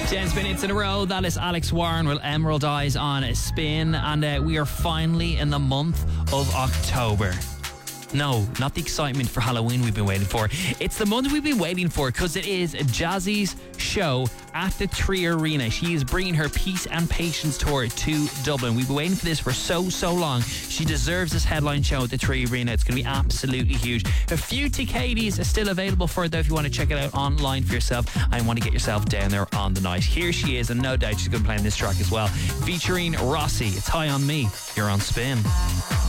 10 minutes in a row. That is Alex Warren with Emerald Eyes on Spin. And we are finally in the month of October. No, not the excitement for Halloween we've been waiting for. It's the month we've been waiting for because it is Jazzy's show at the Three Arena. She is bringing her Peace and Patience tour to Dublin. We've been waiting for this for so long. She deserves this headline show at the Three Arena. It's going to be absolutely huge. A few TKDs are still available for it, though, if you want to check it out online for yourself and want to get yourself down there on the night. Here she is, and no doubt she's going to be playing this track as well, featuring Rossi. It's High on Me. You're on Spin.